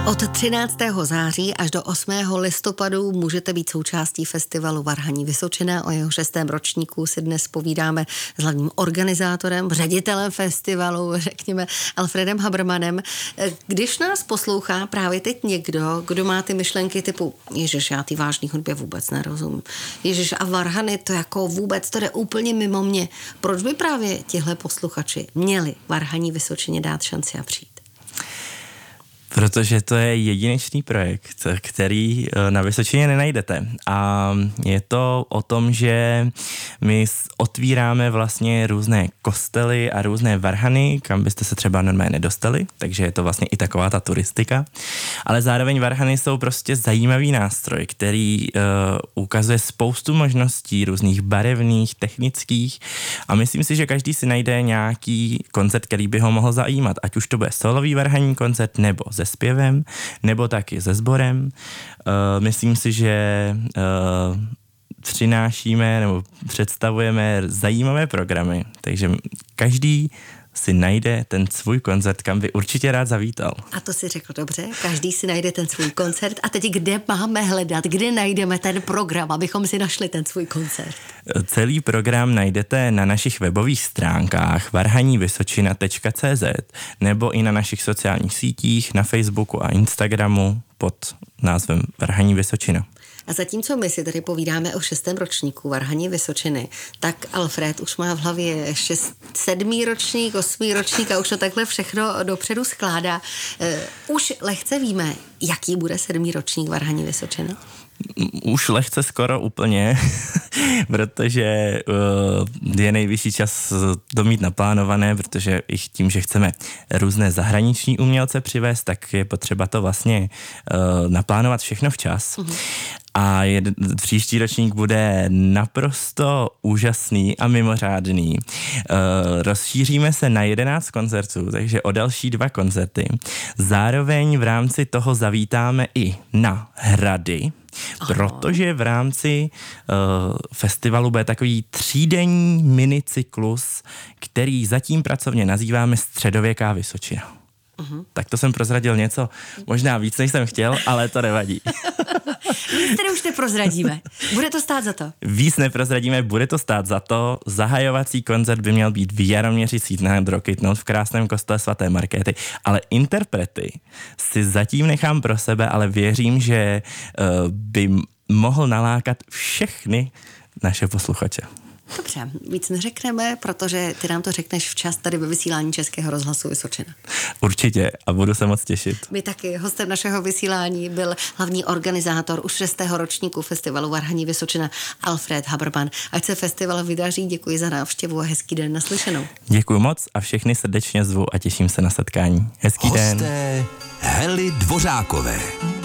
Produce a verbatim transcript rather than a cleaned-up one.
Od třináctého září až do osmého listopadu můžete být součástí festivalu Varhaní Vysočina. O jeho šestém ročníku si dnes povídáme s hlavním organizátorem, ředitelem festivalu, řekněme Alfredem Habermanem. Když nás poslouchá právě teď někdo, kdo má ty myšlenky typu Ježiš, já ty vážný hudbě vůbec nerozumím. Ježiš, a varhany, to jako vůbec, to jde úplně mimo mě. Proč by právě tihle posluchači měli Varhaní Vysočině dát šanci a přijít? Protože to je jedinečný projekt, který na Vysočině nenajdete. A je to o tom, že my otvíráme vlastně různé kostely a různé varhany, kam byste se třeba normálně nedostali, takže je to vlastně i taková ta turistika. Ale zároveň varhany jsou prostě zajímavý nástroj, který uh, ukazuje spoustu možností různých barevných, technických a myslím si, že každý si najde nějaký koncert, který by ho mohl zajímat, ať už to bude solový varhanní koncert nebo ze zpěvem, nebo taky se sborem. Uh, myslím si, že uh, přinášíme nebo představujeme zajímavé programy, takže každý si najde ten svůj koncert, kam by určitě rád zavítal. A to si řekl dobře, každý si najde ten svůj koncert. A teď kde máme hledat, kde najdeme ten program, abychom si našli ten svůj koncert? Celý program najdete na našich webových stránkách varhaní vysočina tečka cé zet nebo i na našich sociálních sítích, na Facebooku a Instagramu pod názvem Varhaní Vysočina. A zatímco my si tady povídáme o šestém ročníku Varhaní Vysočiny, tak Alfred už má v hlavě šest, sedmý ročník, osmý ročník a už to takhle všechno dopředu skládá. Uh, už lehce víme, jaký bude sedmý ročník Varhaní Vysočina? Už lehce skoro úplně, protože uh, je nejvyšší čas to mít naplánované, protože i tím, že chceme různé zahraniční umělce přivést, tak je potřeba to vlastně uh, naplánovat všechno včas. Uh-huh. A jed, příští ročník bude naprosto úžasný a mimořádný. Uh, rozšíříme se na jedenáct koncertů, takže o další dva koncerty. Zároveň v rámci toho zavítáme i na hrady, Aha. protože v rámci uh, festivalu bude takový třídenní minicyklus, který zatím pracovně nazýváme Středověká Vysočina. Uh-huh. Tak to jsem prozradil něco, možná víc, než jsem chtěl, ale to nevadí. Víc tedy už neprozradíme. Bude to stát za to? Víc neprozradíme, bude to stát za to. Zahajovací koncert by měl být v Jaroměřicích nad Rokytnou v krásném kostele svaté Markéty, ale interprety si zatím nechám pro sebe, ale věřím, že uh, by mohl nalákat všechny naše posluchače. Dobře, víc neřekneme, protože ty nám to řekneš včas tady ve vysílání Českého rozhlasu Vysočina. Určitě a budu se moc těšit. My taky. Hostem našeho vysílání byl hlavní organizátor už šestého ročníku festivalu Varhaní Vysočina Alfred Haberman. Ať se festival vydaří, děkuji za návštěvu a hezký den, naslyšenou. Děkuji moc a všechny srdečně zvu a těším se na setkání. Hezký Hosté den. Hely Dvořákové.